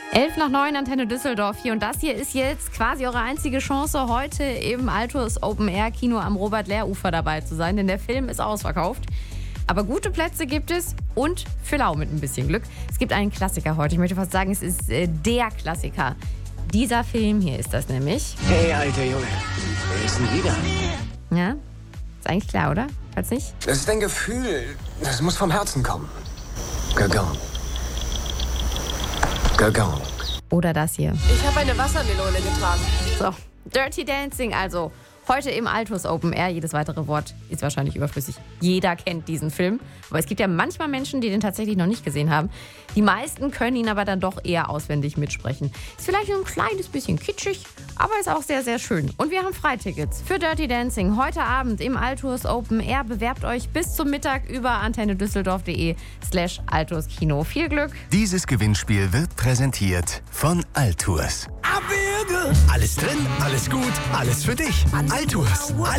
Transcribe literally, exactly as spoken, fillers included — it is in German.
elf nach neun, Antenne Düsseldorf hier. Und das hier ist jetzt quasi eure einzige Chance, heute im Altus Open Air Kino am Robert-Lehr-Ufer dabei zu sein, denn der Film ist ausverkauft. Aber gute Plätze gibt es und für lau mit ein bisschen Glück. Es gibt einen Klassiker heute. Ich möchte fast sagen, es ist äh, der Klassiker. Dieser Film hier ist das nämlich. Hey, alter Junge, wer ist denn wieder? Ja, ist eigentlich klar, oder? Falls nicht? Das ist ein Gefühl, das muss vom Herzen kommen. Gagant. Gagant. Oder das hier. Ich habe eine Wassermelone getragen. So, Dirty Dancing also. Heute im Altus Open Air. Jedes weitere Wort ist wahrscheinlich überflüssig. Jeder kennt diesen Film. Aber es gibt ja manchmal Menschen, die den tatsächlich noch nicht gesehen haben. Die meisten können ihn aber dann doch eher auswendig mitsprechen. Ist vielleicht ein kleines bisschen kitschig, aber ist auch sehr, sehr schön. Und wir haben Freitickets für Dirty Dancing heute Abend im Altus Open Air. Bewerbt euch bis zum Mittag über antennedüsseldorf.de slash Altus Kino. Viel Glück! Dieses Gewinnspiel wird präsentiert von Altus. Alles drin, alles gut, alles für dich. Altus.